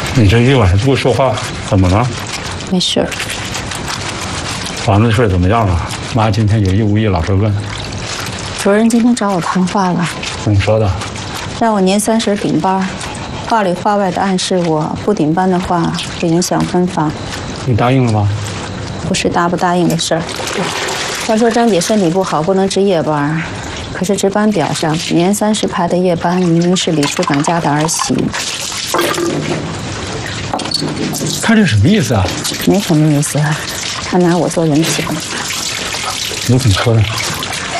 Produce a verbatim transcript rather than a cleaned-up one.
你这一晚上不说话，怎么了？ 没事。 房子的事怎么样了？妈今天有意无意老是问。 主任今天找我谈话了， 怎么说的？ 让我年三十顶班，话里话外的暗示我不顶班的话会影响分房。 你答应了吗？ 不是答不答应的事儿。他说张姐身体不好，不能值夜班，可是值班表上年三十排的夜班明明是李处长家的儿媳。 他这什么意思啊？ 没什么意思，他拿我做人情。 你怎么说的？